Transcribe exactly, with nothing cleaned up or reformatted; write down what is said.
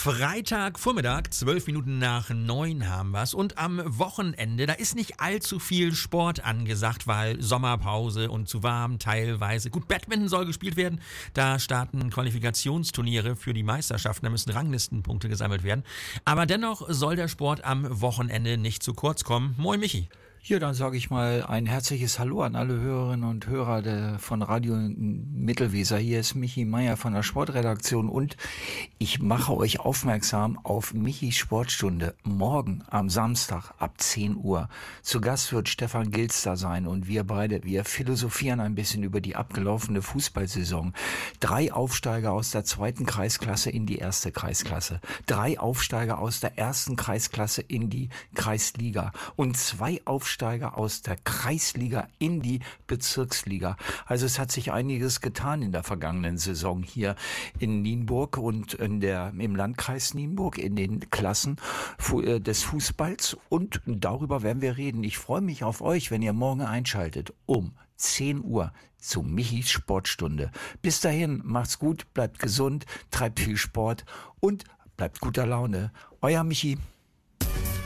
Freitagvormittag, zwölf Minuten nach neun haben wir's. Und am Wochenende, da ist nicht allzu viel Sport angesagt, weil Sommerpause und zu warm teilweise. Gut, Badminton soll gespielt werden. Da starten Qualifikationsturniere für die Meisterschaften. Da müssen Ranglistenpunkte gesammelt werden. Aber dennoch soll der Sport am Wochenende nicht zu kurz kommen. Moin Michi. Ja, dann sage ich mal ein herzliches Hallo an alle Hörerinnen und Hörer der, von Radio Mittelweser. Hier ist Michi Meier von der Sportredaktion und ich mache euch aufmerksam auf Michis Sportstunde morgen am Samstag ab zehn Uhr. Zu Gast wird Stefan Gilster sein und wir beide, wir philosophieren ein bisschen über die abgelaufene Fußballsaison. Drei Aufsteiger aus der zweiten Kreisklasse in die erste Kreisklasse. Drei Aufsteiger aus der ersten Kreisklasse in die Kreisliga und zwei Aufsteiger Aufsteiger aus der Kreisliga in die Bezirksliga. Also es hat sich einiges getan in der vergangenen Saison hier in Nienburg und in der, im Landkreis Nienburg in den Klassen des Fußballs und darüber werden wir reden. Ich freue mich auf euch, wenn ihr morgen einschaltet um zehn Uhr zu Michis Sportstunde. Bis dahin, macht's gut, bleibt gesund, treibt viel Sport und bleibt guter Laune. Euer Michi.